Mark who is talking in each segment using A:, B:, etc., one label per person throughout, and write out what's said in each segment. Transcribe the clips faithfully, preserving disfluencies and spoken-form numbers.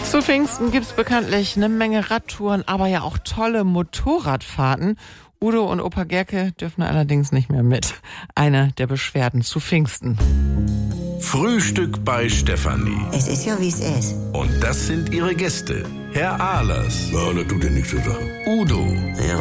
A: Zu Pfingsten gibt's bekanntlich eine Menge Radtouren, aber ja auch tolle Motorradfahrten. Udo und Opa Gerke dürfen allerdings nicht mehr mit. Eine der Beschwerden zu Pfingsten.
B: Frühstück bei Stefanie.
C: Es ist ja, wie es ist.
B: Und das sind ihre Gäste. Herr Ahlers.
D: Ja, das tut ja nichts zu sagen.
B: Udo.
C: Ja,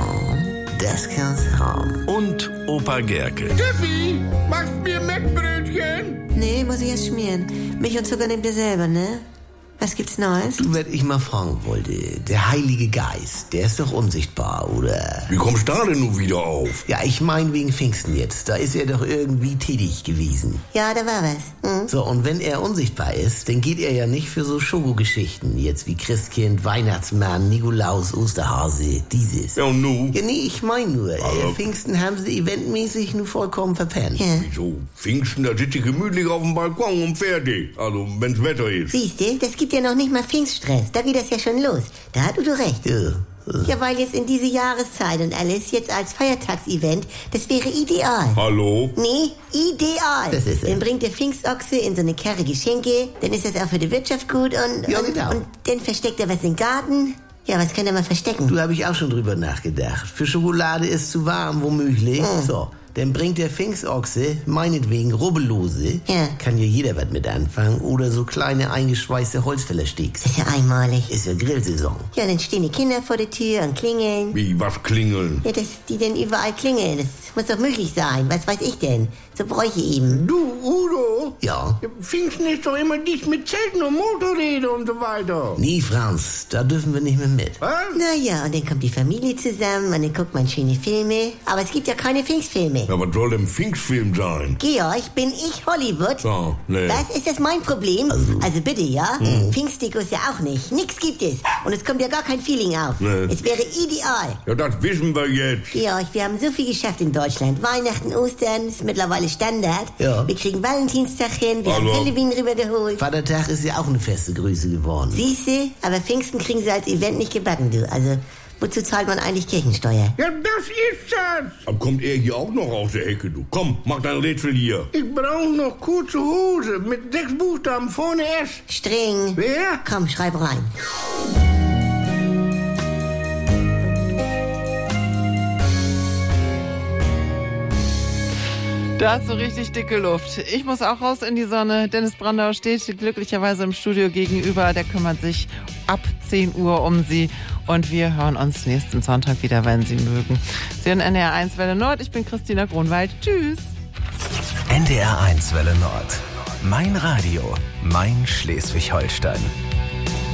C: das kann's haben.
B: Und Opa Gerke.
D: Steffi, machst mir Mettbrötchen?
C: Nee, muss ich erst schmieren. Milch und Zucker nehmt ihr selber, ne? Was gibt's Neues?
E: Du, was ich mal fragen wollte, der Heilige Geist, der ist doch unsichtbar, oder?
D: Wie kommst du da denn nun wieder auf?
E: Ja, ich mein wegen Pfingsten jetzt, da ist er doch irgendwie tätig gewesen.
C: Ja, da war was. Hm?
E: So, und wenn er unsichtbar ist, dann geht er ja nicht für so Schokogeschichten, jetzt wie Christkind, Weihnachtsmann, Nikolaus, Osterhase, dieses.
D: Ja, und nu?
E: Ja, nee, ich mein nur, äh,
D: Aber-
E: Pfingsten haben sie eventmäßig nur vollkommen verpennt.
C: Ja.
D: Wieso? Pfingsten, da sitze ich gemütlich auf dem Balkon und fertig. Also, wenn's Wetter ist.
C: Siehst du, das gibt ja noch nicht mal Pfingststress. Da geht das ja schon los. Da hat Udo recht.
E: Ja.
C: Ja, weil jetzt in diese Jahreszeit und alles, jetzt als Feiertagsevent, das wäre ideal.
D: Hallo?
C: Nee, ideal.
E: Das ist es.
C: Dann bringt der Pfingstochse in so eine Karre Geschenke, dann ist das auch für die Wirtschaft gut und,
E: Ja,
C: und,
E: genau.
C: und dann versteckt er was im Garten. Ja, was kann er mal verstecken?
E: Du, habe ich auch schon drüber nachgedacht. Für Schokolade ist zu warm, womöglich. So, dann bringt der Pfingstochse, meinetwegen Rubbellose.
C: Ja.
E: Kann ja jeder was mit anfangen. Oder so kleine eingeschweißte Holzfällersticks.
C: Das ist ja einmalig.
E: Ist ja Grillsaison.
C: Ja, dann stehen die Kinder vor der Tür und klingeln.
D: Wie, was klingeln?
C: Ja, dass die denn überall klingeln, das muss doch möglich sein. Was weiß ich denn? So bräuche eben.
D: Du, Udo?
E: Ja.
D: Pfingsten ist doch immer dies mit Zelten und Motorräder und so weiter.
E: Nee, Franz, da dürfen wir nicht mehr mit.
D: Was?
C: Naja, und dann kommt die Familie zusammen und dann guckt man schöne Filme. Aber es gibt ja keine Pfingstfilme.
D: Ja, was soll denn Pfingstfilm sein?
C: Georg, bin ich Hollywood?
D: Ja, nee.
C: Was, ist das mein Problem? Also, bitte, ja? Pfingstdekos ja auch nicht. Nix gibt es. Und es kommt ja gar kein Feeling auf.
D: Nee.
C: Es wäre ideal.
D: Ja, das wissen wir jetzt.
C: Georg, wir haben so viel geschafft in Deutschland. Weihnachten, Ostern ist mittlerweile Standard.
E: Ja.
C: Wir kriegen Valentinstag hin, wir
D: Also-
C: haben Halloween rübergeholt.
E: Vatertag ist ja auch eine feste Größe geworden.
C: Siehste, aber Pfingsten kriegen sie als Event nicht gebacken, du. Also, wozu zahlt man eigentlich Kirchensteuer?
D: Ja, das ist das. Aber kommt er hier auch noch aus der Ecke, du? Komm, mach dein Rätsel hier. Ich brauche noch kurze Hose mit sechs Buchstaben vorne S.
C: Streng.
D: Wer?
C: Komm, schreib rein.
A: Da ist so richtig dicke Luft. Ich muss auch raus in die Sonne. Dennis Brandau steht glücklicherweise im Studio gegenüber. Der kümmert sich ab zehn Uhr um Sie. Und wir hören uns nächsten Sonntag wieder, wenn Sie mögen. Sie hören N D R eins Welle Nord. Ich bin Christina Grunwald. Tschüss.
F: N D R eins Welle Nord. Mein Radio. Mein Schleswig-Holstein.